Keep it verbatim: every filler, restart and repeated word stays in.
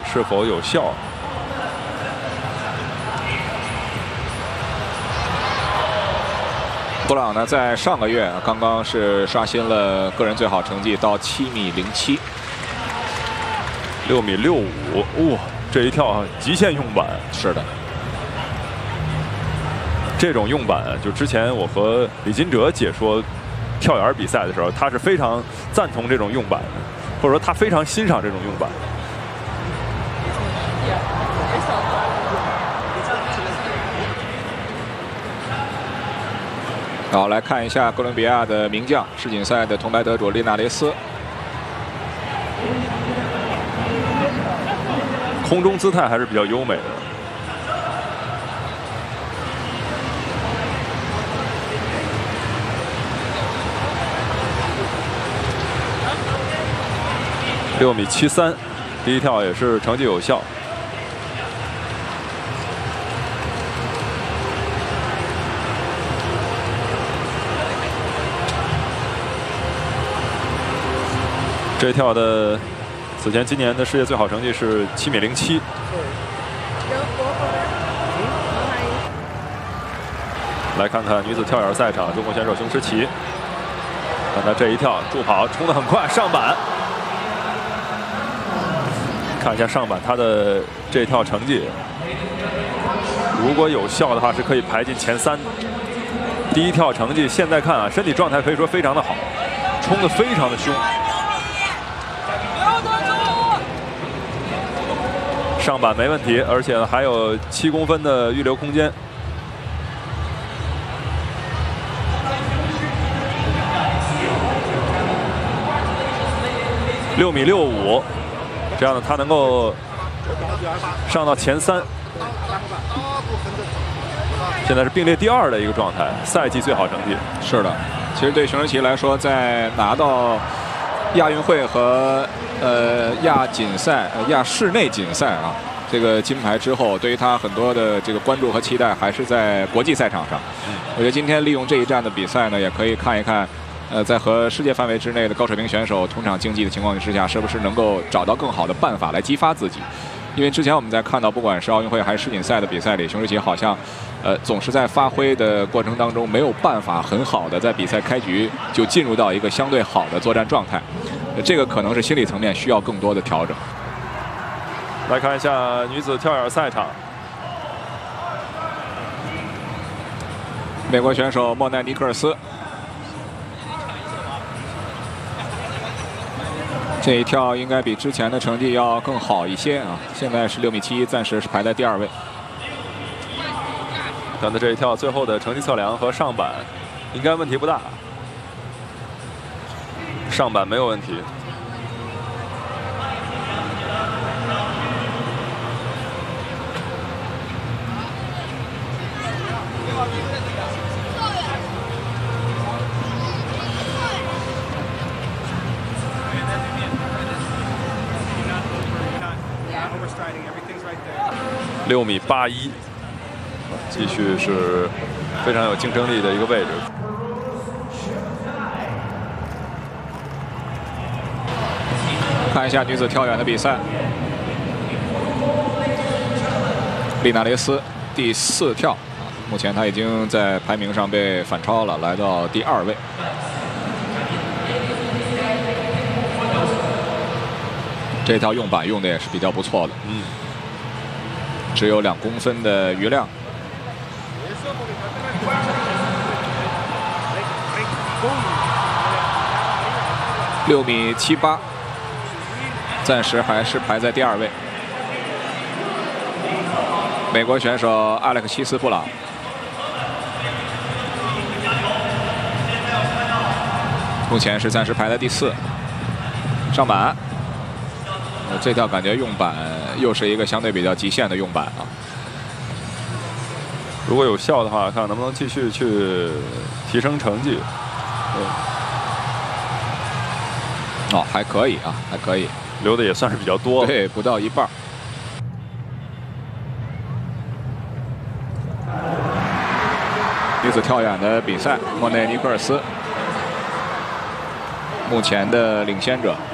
是否有效？ 布朗呢，在上个月刚刚是刷新了个人最好成绩到七米零七， 六米六五，哇，这一跳极限用板。 是的， 这种用板，就之前我和李金哲解说跳远比赛的时候，他是非常赞同这种用板的，或者说他非常欣赏这种用板。 好，来看一下哥伦比亚的名将，世锦赛的铜牌得主利纳雷斯。 空中姿态还是比较优美的。六米七三，第一跳也是成绩有效。 这一跳的此前今年的世界最好成绩是七米零七。来看看女子跳远赛场，中国选手熊诗琪，看她这一跳助跑冲得很快，上板。看一下上板她的这一跳成绩，如果有效的话是可以排进前三的。第一跳成绩现在看啊，身体状态可以说非常的好，冲得非常的凶。 上板没问题，而且还有七公分的预留空间。六米六五，这样的他能够上到前三。现在是并列第二的一个状态，赛季最好成绩。 是的，其实对熊诗琪来说，在拿到亚运会和 呃，亚锦赛、呃、亚室内锦赛啊，这个金牌之后，对于他很多的这个关注和期待还是在国际赛场上。嗯、我觉得今天利用这一站的比赛呢，也可以看一看，呃，在和世界范围之内的高水平选手同场竞技的情况之下，是不是能够找到更好的办法来激发自己。因为之前我们在看到，不管是奥运会还是世锦赛的比赛里，熊诗琪好像，呃，总是在发挥的过程当中没有办法很好的在比赛开局就进入到一个相对好的作战状态。 这个可能是心理层面需要更多的调整。 来看一下女子跳远赛场， 美国选手莫奈尼克尔斯，这一跳应该比之前的成绩要更好一些啊！现在是六米七一，暂时是排在第二位。 看他这一跳最后的成绩测量和上板，应该问题不大。 上板没有问题。六米八一，继续是非常有竞争力的一个位置。 看一下女子跳远的比赛，利纳雷斯第四跳，目前她已经在排名上被反超了，来到第二位。这条用板用的也是比较不错的，嗯，只有两公分的余量。六米七八。 暂时还是排在第二位。美国选手阿勒克西斯·布朗，目前是暂时排在第四。上板，呃，这跳感觉用板又是一个相对比较极限的用板啊。 如果有效的话，看能不能继续去提升成绩。嗯、 哦，还可以啊，还可以。 留的也算是比较多， 对，不到一半。女子跳远的比赛，莫内尼克尔斯目前的领先者。